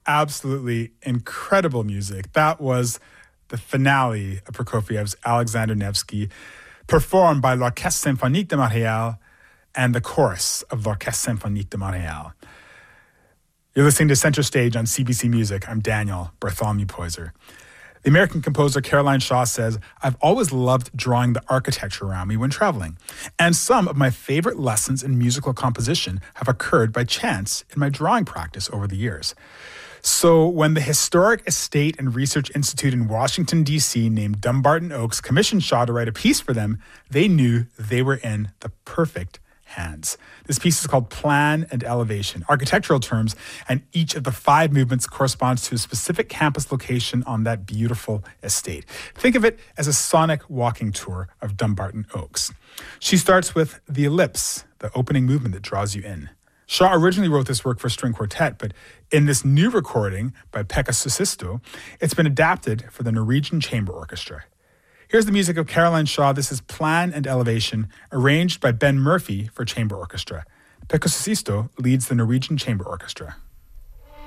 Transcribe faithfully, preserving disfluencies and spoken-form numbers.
absolutely incredible music. That was the finale of Prokofiev's Alexander Nevsky, performed by l'Orchestre Symphonique de Montréal and the chorus of l'Orchestre Symphonique de Montréal. You're listening to Center Stage on C B C Music. I'm Daniel Bartholomew Poyser. The American composer Caroline Shaw says, "I've always loved drawing the architecture around me when traveling, and some of my favorite lessons in musical composition have occurred by chance in my drawing practice over the years." So when the Historic Estate and Research Institute in Washington, D C named Dumbarton Oaks commissioned Shaw to write a piece for them, they knew they were in the perfect hands. This piece is called Plan and Elevation, architectural terms, and each of the five movements corresponds to a specific campus location on that beautiful estate. Think of it as a sonic walking tour of Dumbarton Oaks. She starts with the ellipse, the opening movement that draws you in. Shaw originally wrote this work for string quartet, but in this new recording by Pekka Susisto, it's been adapted for the Norwegian Chamber Orchestra. Here's the music of Caroline Shaw. This is Plan and Elevation, arranged by Ben Murphy for chamber orchestra. Pekka Susisto leads the Norwegian Chamber Orchestra.